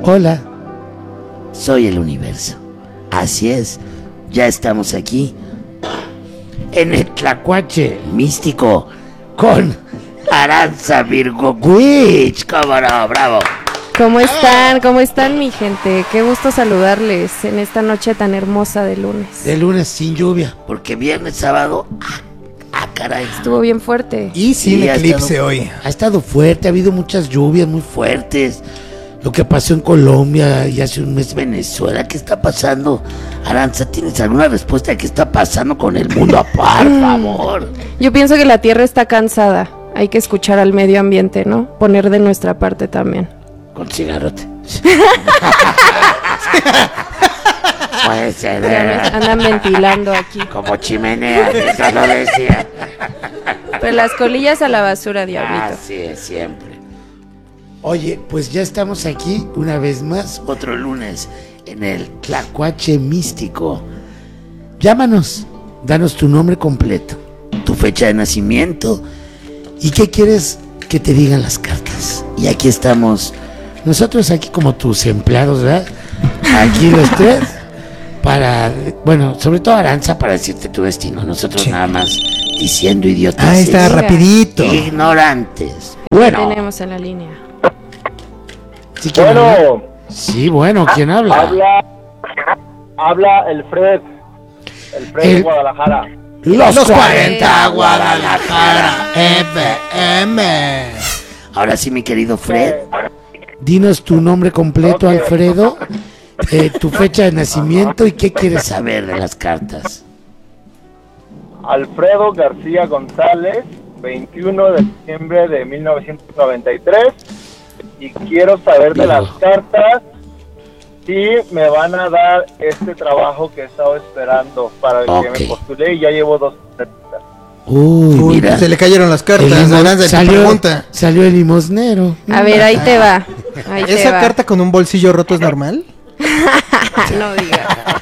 Hola, soy el universo. Así es, ya estamos aquí en el Tlacuache místico con Aranza Virgo Witch. ¡Cómo no! ¡Bravo! ¿Cómo están? ¿Cómo están, mi gente? Qué gusto saludarles en esta noche tan hermosa de lunes. De lunes sin lluvia, porque viernes, sábado, caray. Estuvo bien fuerte. Y sin eclipse hoy. Ha estado fuerte, ha habido muchas lluvias muy fuertes. Lo que pasó en Colombia y hace un mes Venezuela, ¿qué está pasando? Aranza, ¿tienes alguna respuesta de qué está pasando con el mundo? Por favor. Yo pienso que la Tierra está cansada. Hay que escuchar al medio ambiente, ¿no? Poner de nuestra parte también. Con cigarrote. Puede ser. Andan ventilando aquí. Como chimenea, eso lo decía. Pero las colillas a la basura, diablito. Así es, siempre. Oye, pues ya estamos aquí una vez más, otro lunes, en el Tlacuache místico. Llámanos, danos tu nombre completo, tu fecha de nacimiento y qué quieres que te digan las cartas. Y aquí estamos, nosotros aquí como tus empleados, ¿verdad? Aquí los tres, para, bueno, sobre todo Aranza para decirte tu destino, nosotros sí. Nada más diciendo idiotas. Ahí está, rapidito. Ignorantes. Bueno. Tenemos en la línea. ¿Sí, bueno. Habla? Sí, bueno, ¿quién habla? Habla el Fred de Guadalajara. Los 40 Guadalajara FM. Ahora sí, mi querido Fred, dinos tu nombre completo, Alfredo, tu fecha de nacimiento y qué quieres saber de las cartas. Alfredo García González, 21 de diciembre de 1993. Y quiero saber de las cartas si me van a dar este trabajo que he estado esperando para el que me postulé y ya llevo 2 cartas. Uy, mira. Se le cayeron las cartas. Salió el limosnero. A ver, ahí te va. Ahí ¿Esa carta con un bolsillo roto es normal? No digas.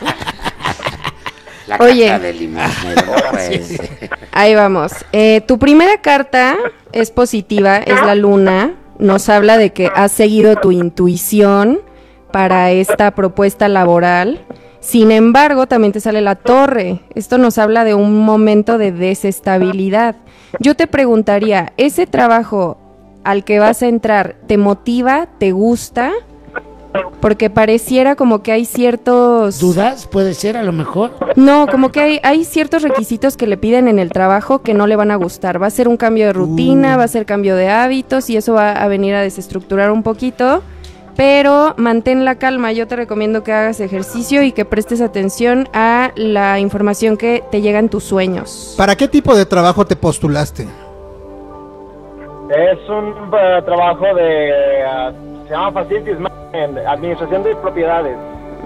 La Oye, carta del limosnero, pues. Ahí vamos. Tu primera carta es positiva, es la luna. Nos habla de que has seguido tu intuición para esta propuesta laboral. Sin embargo, también te sale la torre. Esto nos habla de un momento de desestabilidad. Yo te preguntaría, ¿ese trabajo al que vas a entrar te motiva, te gusta? Porque pareciera como que hay ciertos... ¿Dudas? ¿Puede ser a lo mejor? No, como que hay ciertos requisitos que le piden en el trabajo que no le van a gustar. Va a ser un cambio de rutina, va a ser cambio de hábitos y eso va a venir a desestructurar un poquito. Pero mantén la calma, yo te recomiendo que hagas ejercicio y que prestes atención a la información que te llega en tus sueños. ¿Para qué tipo de trabajo te postulaste? Es un trabajo de... se llama Facilities Management, administración de propiedades.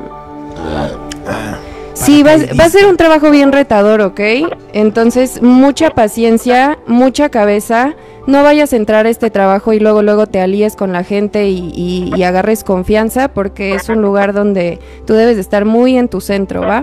Sí, va a ser un trabajo bien retador, ¿ok? Entonces, mucha paciencia, mucha cabeza. No vayas a entrar a este trabajo y luego te alíes con la gente y agarres confianza, porque es un lugar donde tú debes de estar muy en tu centro, ¿va?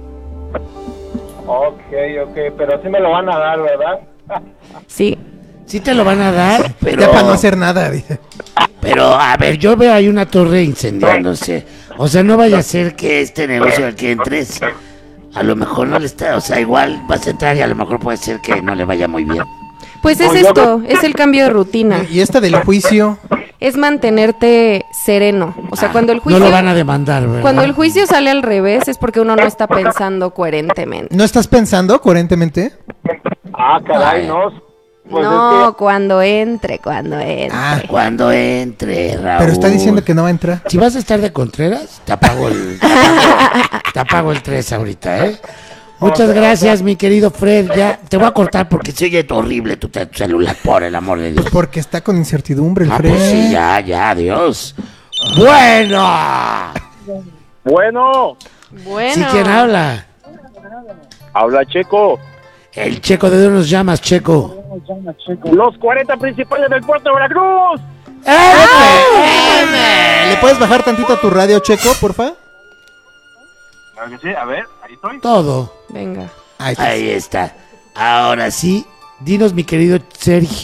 Ok, pero sí me lo van a dar, ¿verdad? Sí. Sí te lo van a dar, pero... Ya para no hacer nada, dice. Pero, a ver, yo veo ahí una torre incendiándose. O sea, no vaya a ser que este negocio al que entres, a lo mejor no le está... O sea, igual vas a entrar y a lo mejor puede ser que no le vaya muy bien. Pues es esto, es el cambio de rutina. ¿Y esta del juicio? Es mantenerte sereno. O sea, cuando el juicio... No lo van a demandar, ¿verdad? Cuando el juicio sale al revés es porque uno no está pensando coherentemente. ¿No estás pensando coherentemente? Caray, no... Pues no, es que... cuando entre. Cuando entre, Raúl. Pero está diciendo que no va a entrar. Si vas a estar de Contreras, te apago el 3 ahorita, ¿eh? Muchas gracias, mi querido Fred. Ya te voy a cortar porque se oye horrible tu celular, por el amor de Dios. Pues porque está con incertidumbre el Fred. Pues sí, ya, adiós. Bueno. ¿Sí, quién habla? Habla Checo. El Checo, ¿de dónde nos llamas, Checo? Los 40 principales del puerto de Veracruz. ¿Le puedes bajar tantito a tu radio, Checo, porfa? Claro que sí, a ver, ahí estoy. Todo. Venga. Ahí está. Ahora sí, dinos, mi querido Sergio,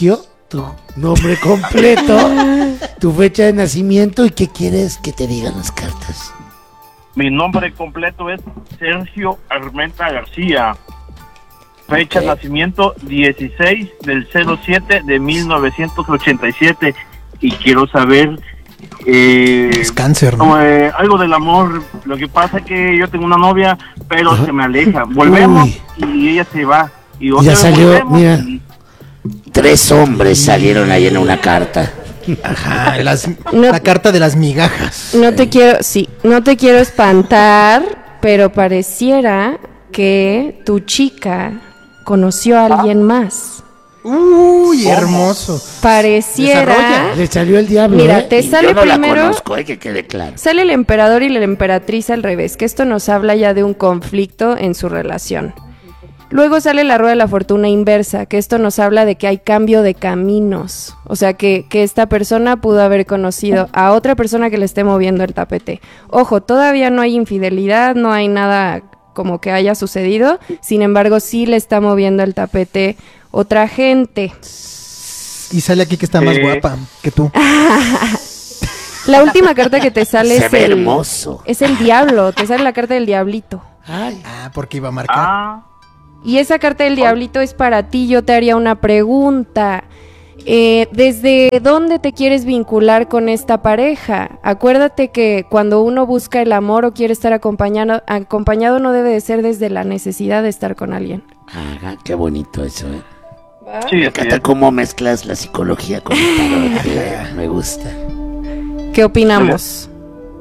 tu nombre completo, tu fecha de nacimiento y qué quieres que te digan las cartas. Mi nombre completo es Sergio Armenta García. Fecha de nacimiento 16 del 07 de 1987. Y quiero saber... Es cáncer, ¿no? Algo del amor. Lo que pasa es que yo tengo una novia, pero se me aleja. Volvemos y ella se va. Y otra Ya vez salió, volvemos mira. y- 3 hombres salieron ahí en una carta. Ajá, No. la carta de las migajas. No te quiero espantar, pero pareciera que tu chica conoció a alguien más. Uy, hermoso. Pareciera. Desarrolla. Le salió el diablo. Mira, te Y sale yo no primero- la conozco, que quede claro. Sale el emperador y la emperatriz al revés, que esto nos habla ya de un conflicto en su relación. Luego sale la rueda de la fortuna inversa, que esto nos habla de que hay cambio de caminos. O sea, que esta persona pudo haber conocido a otra persona que le esté moviendo el tapete. Ojo, todavía no hay infidelidad, no hay nada como que haya sucedido. Sin embargo, sí le está moviendo el tapete otra gente. Y sale aquí que está más guapa que tú. La última carta que te sale Se es ve el... hermoso. Es el diablo, te sale la carta del diablito. Ay, Ah, porque iba a marcar. Ah, Y esa carta del diablito es para ti. Yo te haría una pregunta. ¿Desde dónde te quieres vincular con esta pareja? Acuérdate que cuando uno busca el amor o quiere estar acompañado no debe de ser desde la necesidad de estar con alguien. ajá, qué bonito eso, sí, Me así encanta es. cómo mezclas la psicología con el tarot. Me gusta. ¿Qué opinamos?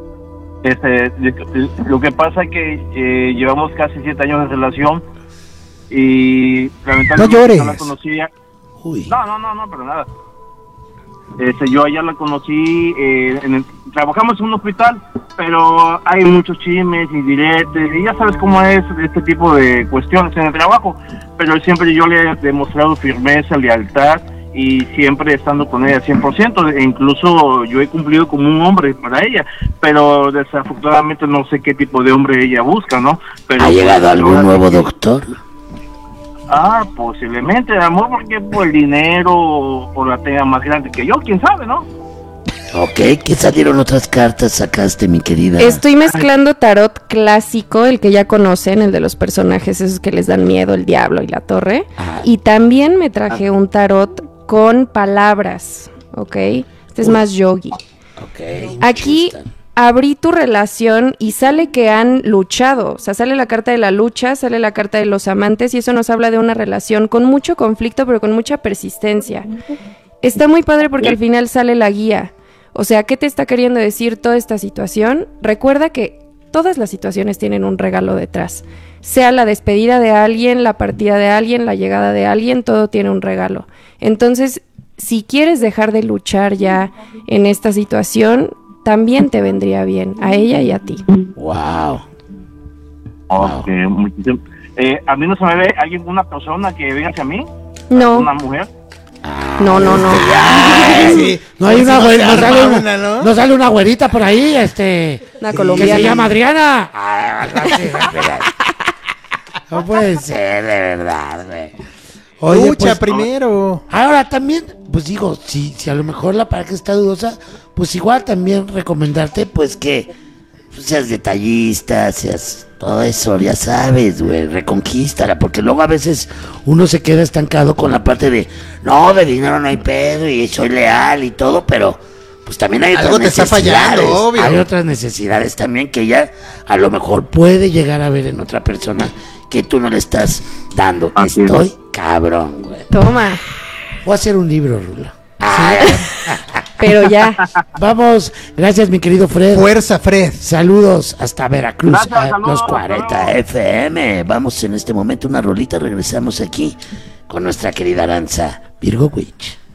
Lo que pasa es que llevamos casi 7 años de relación y lamentablemente No llores. no la conocía. Uy. No, pero nada. Yo allá la conocí, trabajamos en un hospital, pero hay muchos chismes y diretes, y ya sabes cómo es este tipo de cuestiones en el trabajo, pero siempre yo le he demostrado firmeza, lealtad, y siempre estando con ella 100%, e incluso yo he cumplido como un hombre para ella, pero desafortunadamente no sé qué tipo de hombre ella busca, ¿no? Pero ¿Ha llegado pues, algún ahora nuevo sí que- doctor? Posiblemente, amor, porque por el dinero o la tenga más grande que yo, quién sabe, ¿no? Ok, ¿qué salieron otras cartas sacaste, mi querida? Estoy mezclando tarot clásico, el que ya conocen, el de los personajes esos que les dan miedo, el diablo y la torre. Ajá. Y también me traje un tarot con palabras, ¿ok? Este es más yogi. Ok. Aquí me gustan. abrí tu relación y sale que han luchado. O sea, sale la carta de la lucha, sale la carta de los amantes y eso nos habla de una relación con mucho conflicto, pero con mucha persistencia. Está muy padre porque al final sale la guía. O sea, ¿qué te está queriendo decir toda esta situación? Recuerda que todas las situaciones tienen un regalo detrás. Sea la despedida de alguien, la partida de alguien, la llegada de alguien, todo tiene un regalo. Entonces, si quieres dejar de luchar ya en esta situación, también te vendría bien, a ella y a ti. Wow. Ok, muchísimo. A mí no se me ve alguien, una persona que venga hacia mí, No, una mujer. no. Sí. No hay una Por si güerita, no no se sale arma una, ¿no? no sale una güerita por ahí, Una que colombiana. se llama Adriana. No puede ser, de verdad, güey. Oye, Lucha pues, primero. ahora también, pues digo, si a lo mejor la pareja está dudosa, pues igual también recomendarte, pues que seas detallista, seas todo eso, ya sabes, güey, reconquístala, porque luego a veces uno se queda estancado con la parte de, no, de dinero no hay pedo y soy leal y todo, pero pues también hay Algo otras te está necesidades, fallando, obvio. hay otras necesidades también que ella a lo mejor puede llegar a ver en otra persona que tú no le estás dando. Así es. Estoy cabrón, güey. Toma, Voy a hacer un libro, Rula. pero ya. Vamos, gracias mi querido Fred. Fuerza, Fred. Saludos hasta Veracruz, Gracias, a saludos, los hasta 40 luego. FM. Vamos en este momento una rolita, regresamos aquí con nuestra querida Aranza Virgo Witch.